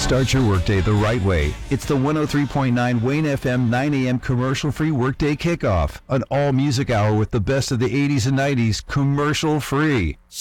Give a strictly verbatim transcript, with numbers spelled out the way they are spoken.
Start your workday the right way. It's the one oh three point nine Wayne F M nine a.m. commercial-free workday kickoff. An all-music hour with the best of the eighties and nineties commercial-free.